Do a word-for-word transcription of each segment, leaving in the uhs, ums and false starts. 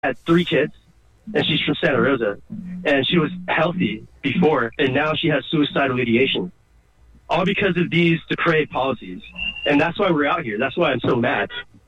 had three kids, and she's from Santa Rosa, and she was healthy before, and now she has suicidal ideation, all because of these depraved policies. And that's why we're out here. That's why I'm so mad.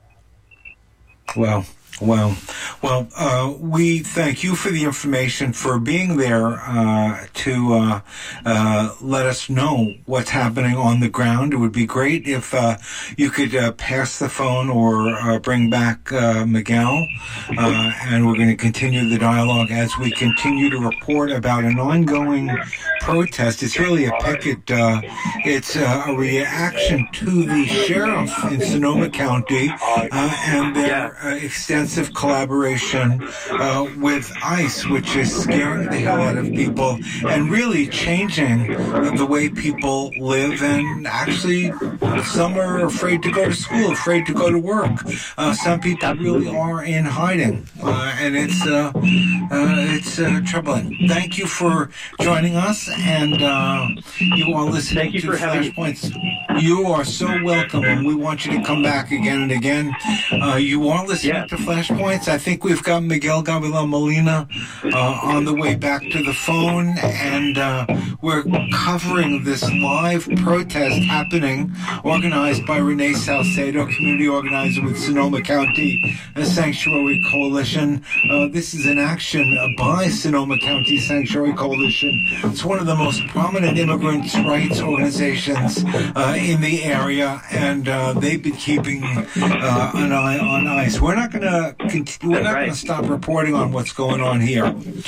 Well, well, well, uh, we thank you for the information, for being there uh, to uh, uh, let us know what's happening on the ground. It would be great if uh, you could uh, pass the phone or uh, bring back uh, Miguel, uh, and we're going to continue the dialogue as we continue to report about an ongoing protest. It's really a picket. Uh, it's uh, a reaction to the sheriff in Sonoma County uh, and their uh, extensive collaboration uh, with ICE, which is scaring the hell out of people and really changing the way people live. And actually, some are afraid to go to school, afraid to go to work. Uh, some people really are in hiding, uh, and it's uh, uh, it's uh, troubling. Thank you for joining us, and uh, you are listening Thank you to for having Flashpoints. You are so welcome, and we want you to come back again and again. Uh, you are listening Yeah. to Flashpoints. I think we've got Miguel Gavilan Molina uh, on the way back to the phone, and uh, we're covering this live protest happening, organized by Renee Salcedo, community organizer with Sonoma County Sanctuary Coalition. Uh, this is an action by Sonoma County Sanctuary Coalition. It's one of the most prominent immigrants' rights organizations uh, in the area, and uh, they've been keeping uh, an eye on ICE. We're not going to continue. We're not right. going to stop reporting on what's going on here.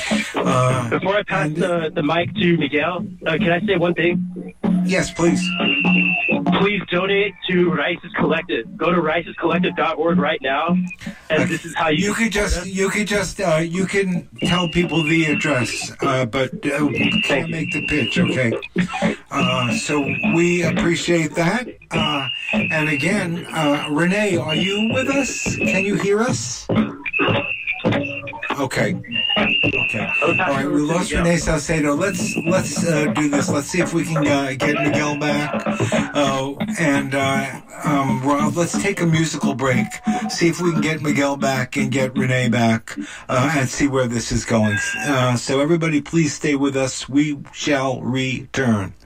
Uh, Before I pass and- the, the mic to Miguel, uh, can I say one thing? Yes, please. Please donate to Rice's Collective. Go to rices collective dot org right now, and this is how you. You could just, you could just, uh, you can tell people the address, uh, but uh, we can't make the pitch, okay? Uh, so we appreciate that. Uh, and again, uh, Renee, are you with us? Can you hear us? Okay. Okay. All right. We lost Renee Salcedo. Let's let's uh, do this. Let's see if we can uh, get Miguel back. Uh, and uh, um, Rob, let's take a musical break. See if we can get Miguel back and get Renee back, uh, and see where this is going. Uh, so everybody, please stay with us. We shall return.